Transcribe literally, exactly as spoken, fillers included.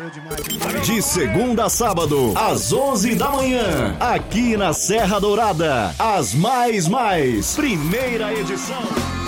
De segunda a sábado, às onze da manhã, aqui na Serra Dourada, as mais mais, primeira edição.